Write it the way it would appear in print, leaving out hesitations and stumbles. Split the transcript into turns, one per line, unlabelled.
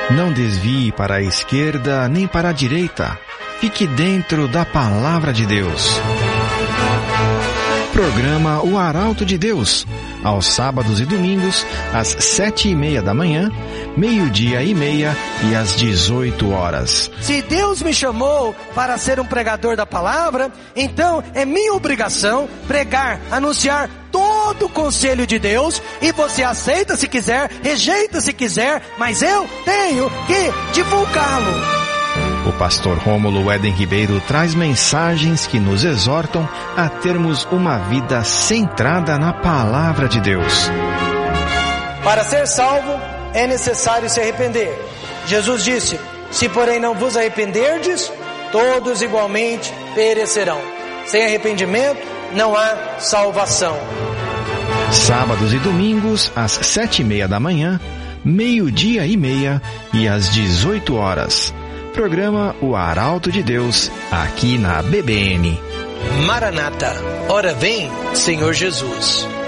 Não desvie para a esquerda nem para a direita. Fique dentro da Palavra de Deus. Programa O Arauto de Deus, aos sábados e domingos, às 7:30 da manhã, 12:30 e às 18 horas.
Se Deus me chamou para ser um pregador da palavra, então é minha obrigação pregar, anunciar todo o conselho de Deus, e você aceita se quiser, rejeita se quiser, mas eu tenho que divulgá-lo.
O pastor Rômulo Éden Ribeiro traz mensagens que nos exortam a termos uma vida centrada na Palavra de Deus.
Para ser salvo, é necessário se arrepender. Jesus disse: se porém não vos arrependerdes, todos igualmente perecerão. Sem arrependimento, não há salvação.
Sábados e domingos, às 7:30 da manhã, 12:30 e às 18 horas. Programa O Arauto de Deus, aqui na BBN.
Maranata, ora vem, Senhor Jesus.